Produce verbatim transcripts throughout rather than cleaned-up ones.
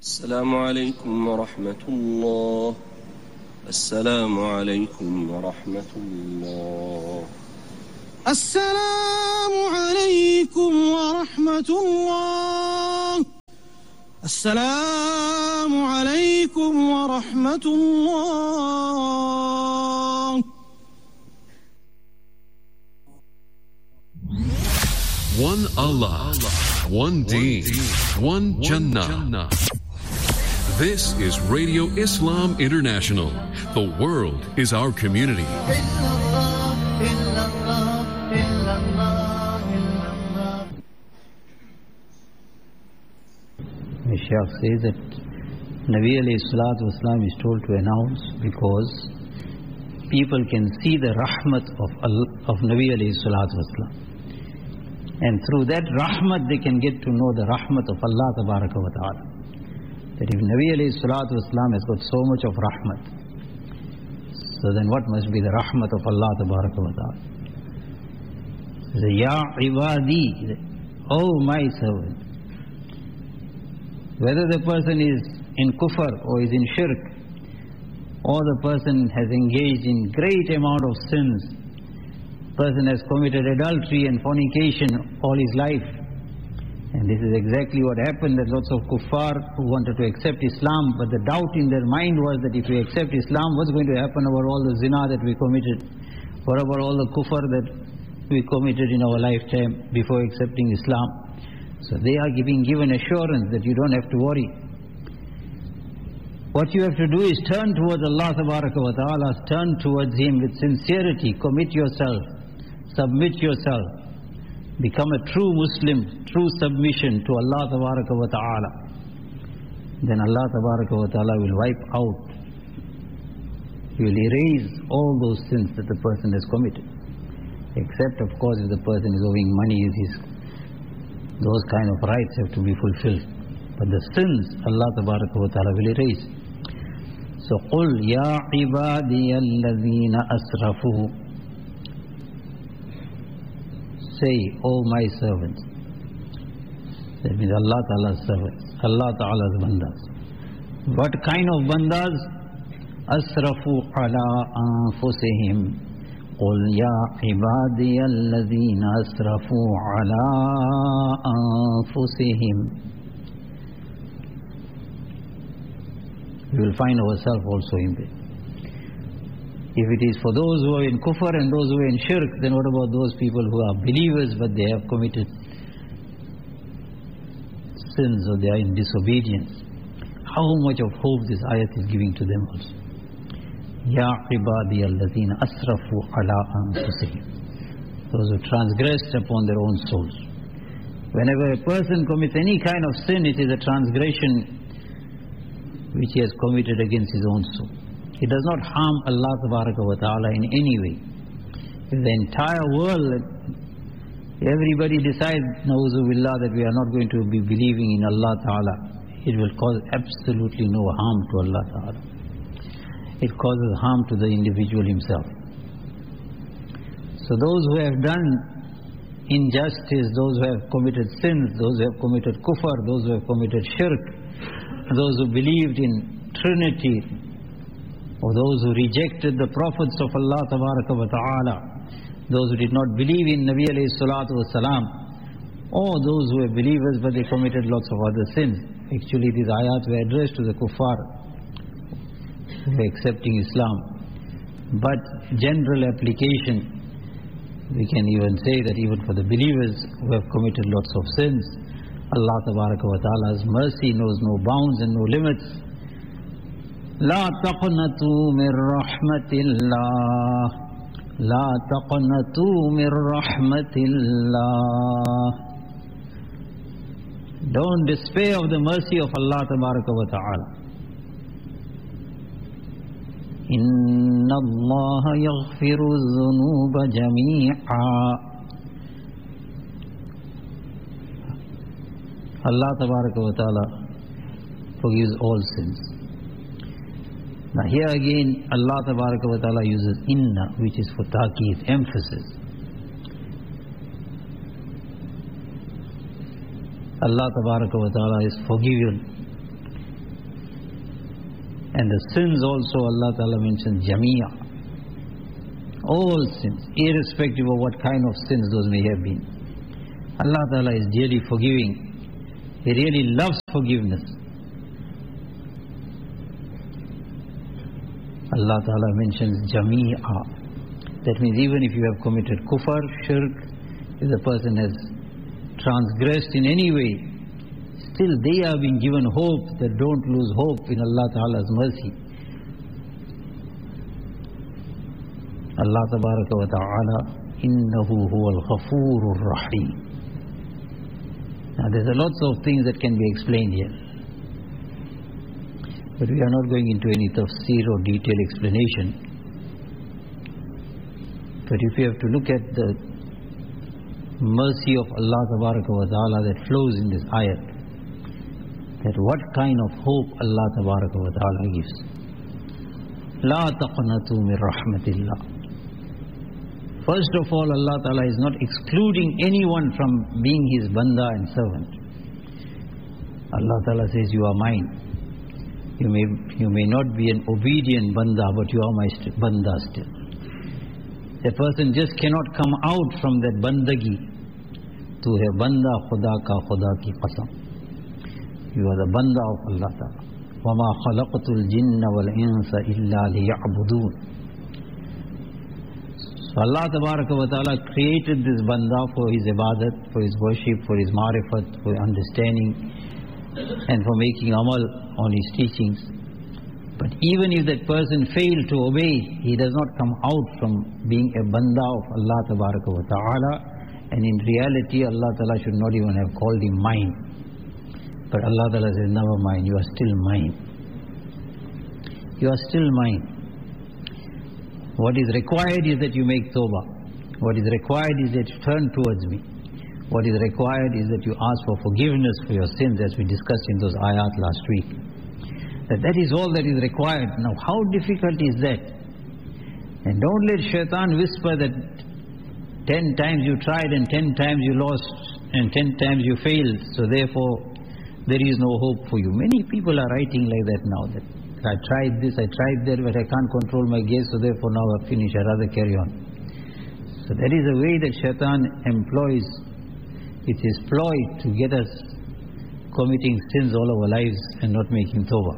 السلام عليكم ورحمة الله. السلام عليكم ورحمة الله. السلام عليكم ورحمة الله. السلام عليكم ورحمة الله. One Allah, one Deen, one Jannah. This is Radio Islam International. The world is our community. The Shaykh says that Nabi alayhi salatu wasalam is told to announce because people can see the rahmat of Allah, of Nabi alayhi salatu wasalam. And through that rahmat they can get to know the rahmat of Allah tabaraka wa ta'ala. That if Nabi alayhi salatu wasalam has got so much of rahmat, so then what must be the rahmat of Allah tabaraka wa ta'ala? Ya ibadi, oh my servant. Whether the person is in kufr or is in shirk, or the person has engaged in great amount of sins, person has committed adultery and fornication all his life. And this is exactly what happened, that lots of kuffar who wanted to accept Islam, but the doubt in their mind was that if we accept Islam, what's going to happen about all the zina that we committed? What about all the kufr that we committed in our lifetime before accepting Islam? So they are giving given assurance that you don't have to worry. What you have to do is turn towards Allah tabaraka wa ta'ala, turn towards Him with sincerity, commit yourself, submit yourself, become a true Muslim, true submission to Allah tabaraka wa ta'ala. Then Allah tabaraka wa ta'ala will wipe out, He will erase all those sins that the person has committed. Except of course if the person is owing money, his those kind of rights have to be fulfilled. But the sins, Allah tabaraka wa ta'ala will erase. So, قُلْ يَا عِبَادِيَ الَّذِينَ أَسْرَفُوا. Say, O my servants. That means Allah Ta'ala's servants, Allah Ta'ala's bandas. What kind of bandas? أَسْرَفُوا عَلَىٰ أَنفُسِهِمْ. قُلْ يَا عِبَادِيَ الَّذِينَ أَسْرَفُوا عَلَىٰ أَنفُسِهِمْ. We will find ourselves also in there. If it is for those who are in kufr and those who are in shirk, then what about those people who are believers but they have committed sins or they are in disobedience? How much of hope this ayat is giving to them also. Ya ibadi alladhina asrafu ala anfusihim. Those who transgressed upon their own souls. Whenever a person commits any kind of sin, it is a transgression which he has committed against his own soul. It does not harm Allah tabaraka wa ta'ala in any way. If the entire world, everybody decides, na'udhu billah, that we are not going to be believing in Allah ta'ala, it will cause absolutely no harm to Allah ta'ala. It causes harm to the individual himself. So those who have done injustice, those who have committed sins, those who have committed kufr, those who have committed shirk, those who believed in Trinity, or those who rejected the prophets of Allah tabaraka wa ta'ala, those who did not believe in Nabi alayhi salatu wasalam, or those who were believers but they committed lots of other sins. Actually these ayat were addressed to the kuffar who were accepting Islam. But general application, we can even say that even for the believers who have committed lots of sins, Allah tabaraka wa ta'ala's mercy knows no bounds and no limits. La taqnatu min rahmatillah. La taqnatu min rahmatillah. Don't despair of the mercy of Allah tabaraka wa ta'ala. Inna Allah yaghfiru dhunuba jami'a. Allah tabaraka wa ta'ala forgives all sins. Now here again Allah tabaraka wa ta'ala uses inna, which is for ta'keed, emphasis. Allah tabaraka wa ta'ala is forgiven And the sins also Allah Ta'ala mentions Jamia. All sins, irrespective of what kind of sins those may have been. Allah Ta'ala is really forgiving. He really loves forgiveness. Allah Ta'ala mentions Jamia. That means even if you have committed kufr, shirk, if the person has transgressed in any way, still they are being given hope, that don't lose hope in Allah Ta'ala's mercy. Allah Tabaraka wa Ta'ala, Innahu huwal Ghafoorur Rahim. Now there's a lots of things that can be explained here, but we are not going into any tafsir or detailed explanation. But if you have to look at the mercy of Allah Tabaraka wa Ta'ala that flows in this ayat, that what kind of hope Allah Tabaraka wa Ta'ala gives. La taqnatu min rahmatillah. First of all, Allah Ta'ala is not excluding anyone from being His banda and servant. Allah Ta'ala says, you are mine. You may, you may not be an obedient banda, but you are my st- banda still. A person just cannot come out from that bandagi to a banda khuda ka khuda ki qasam. You are the banda of Allah Ta'ala. وَمَا خَلَقْتُ الْجِنَّ وَالْإِنسَ إِلَّا لِيَعْبُدُونَ. So Allah Tabaraka wa Ta'ala created this banda for his ibadat, for his worship, for his marifat, for understanding, and for making amal on his teachings. But even if that person failed to obey, he does not come out from being a banda of Allah Tabaraka wa Ta'ala, and in reality Allah Ta'ala should not even have called him mine. But Allah Ta'ala says, never mind, you are still mine. You are still mine. What is required is that you make tawbah. What is required is that you turn towards me. What is required is that you ask for forgiveness for your sins, as we discussed in those ayat last week. That that is all that is required. Now how difficult is that? And don't let shaitan whisper that ten times you tried and ten times you lost and ten times you failed, so therefore there is no hope for you. Many people are writing like that now, that I tried this, I tried that, but I can't control my gaze, so therefore now I've finished, I'd rather carry on. So that is a way that shaitan employs. It is ploy to get us committing sins all our lives and not making tawbah.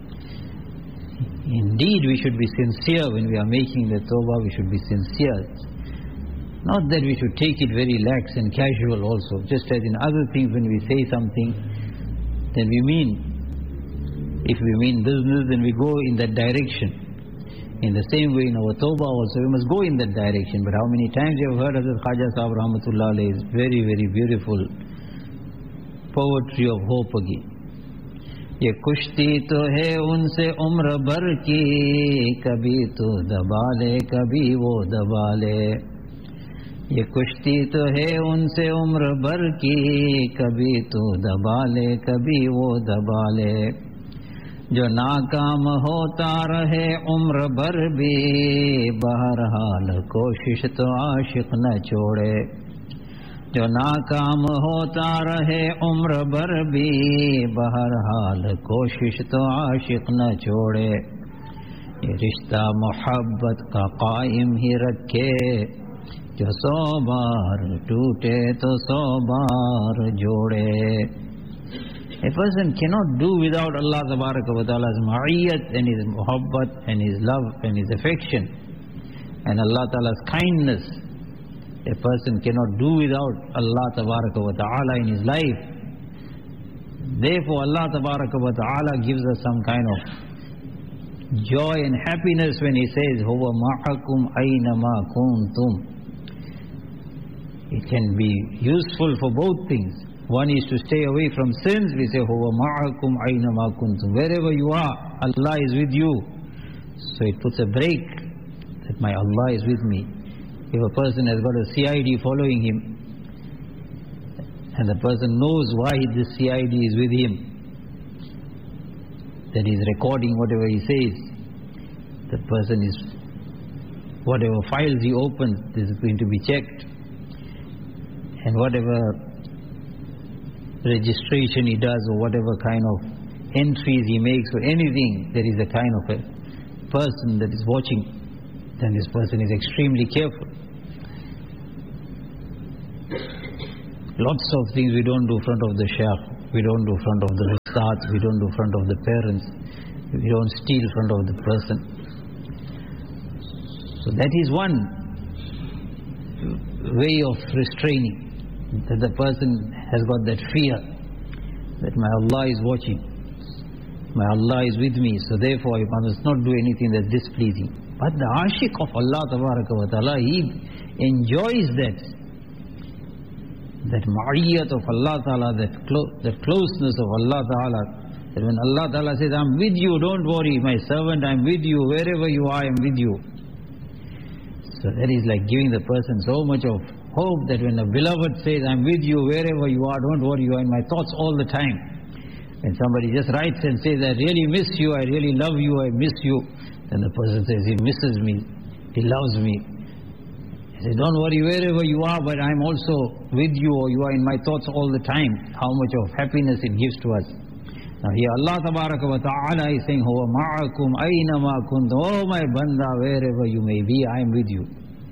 Indeed, we should be sincere when we are making the tawbah, we should be sincere. Not that we should take it very lax and casual also. Just as in other things, when we say something, then we mean. If we mean business, then we go in that direction. In the same way, in our tawbah also, we must go in that direction. But how many times you have heard Hazrat Khaja Sahib Rahmatullah Alayhi's very, very beautiful poetry of hope again. ये कुश्ती तो है उनसे उम्र भर की, कभी तो दबा ले कभी वो दबा ले. ये कुश्ती तो है उनसे उम्र भर की, कभी तो दबा ले कभी वो दबा ले. जो नाकाम होता रहे उम्र भर भी, बहरहाल कोशिश तो आशिक न छोड़े. जो नाकाम होता रहे उम्र भर भी, बहरहाल कोशिश तो आशिक न छोड़े. ये रिश्ता मोहब्बत का कायम ही रखे, जो सौ बार टूटे तो सौ बार जोड़े. A person cannot do without Allah Tabaraka wa Ta'ala's ma'iyyat and His muhabbat and His love and His affection and Allah Ta'ala's kindness. A person cannot do without Allah Tabaraka wa Ta'ala in his life. Therefore Allah Tabaraka wa Ta'ala gives us some kind of joy and happiness when He says, Huwa ma'akum aynama kuntum. It can be useful for both things. One is to stay away from sins. We say, Huwa ma'akum aynama kuntum. Wherever you are, Allah is with you. So it puts a break that my Allah is with me. If a person has got a C I D following him, and the person knows why this C I D is with him, that he is recording whatever he says, the person is, whatever files he opens, this is going to be checked, and whatever registration he does or whatever kind of entries he makes or anything, there is a kind of a person that is watching, then this person is extremely careful. Lots of things we don't do in front of the shaykh, we don't do in front of the ustads, we don't do in front of the parents, we don't steal in front of the person. So that is one way of restraining, that the person has got that fear that my Allah is watching, my Allah is with me, so therefore I must not do anything that's displeasing. But the ashiq of Allah Tabaraka wa Ta'ala, he enjoys that, that ma'iyat of Allah Ta'ala, that, clo- that closeness of Allah Ta'ala, that when Allah Ta'ala says, I'm with you, don't worry, my servant, I'm with you, wherever you are, I'm with you. So that is like giving the person so much of hope that when the beloved says, I'm with you, wherever you are, don't worry, you are in my thoughts all the time. When somebody just writes and says, I really miss you, I really love you, I miss you, then the person says, he misses me, he loves me. He says, don't worry, wherever you are, but I'm also with you, or you are in my thoughts all the time. How much of happiness it gives to us. Now here Allah Tabaraka wa Ta'ala is saying, Huwa ma'akum aynama kuntum, oh my banda, wherever you may be, I am with you.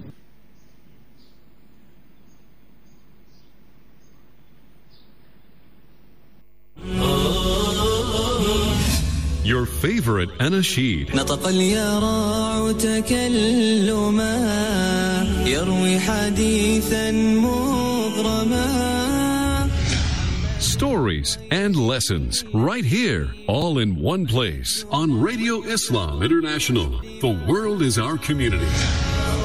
Your favorite anasheed. نطق اليراع تكلما يروي حديثا مغرما. Stories and lessons right here, all in one place on Radio Islam International. The world is our community.